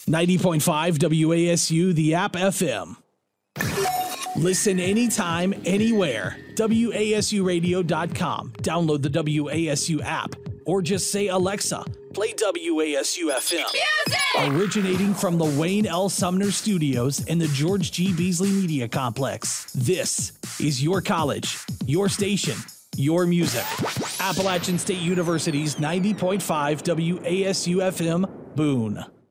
90.5 WASU, the app FM. Listen anytime, anywhere. WASUradio.com. Download the WASU app or just say, Alexa, play WASU FM. Music! Originating from the Wayne L. Sumner Studios in the George G. Beasley Media Complex. This is your college, your station, your music. Appalachian State University's 90.5 WASU FM, Boone.